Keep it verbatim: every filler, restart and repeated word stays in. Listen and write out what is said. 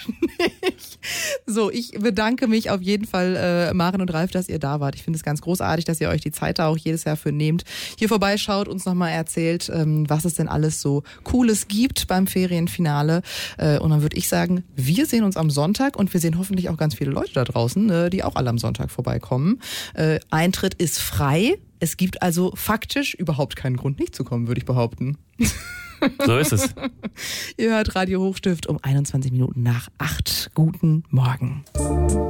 nicht. So, ich bedanke mich auf jeden Fall, äh, Maren und Ralf, dass ihr da wart. Ich finde es ganz großartig, dass ihr euch die Zeit da auch jedes Jahr für nehmt. Hier vorbeischaut, uns nochmal erzählt, ähm, was es denn alles so Cooles gibt beim Ferienfinale. Äh, und dann würde ich sagen, wir sehen uns am Sonntag und wir sehen hoffentlich auch ganz viele Leute da draußen, äh, die auch alle am Sonntag vorbeikommen. Äh, Eintritt ist frei. Es gibt also faktisch überhaupt keinen Grund, nicht zu kommen, würde ich behaupten. So ist es. Ihr hört Radio Hochstift um einundzwanzig Minuten nach acht. Guten Morgen.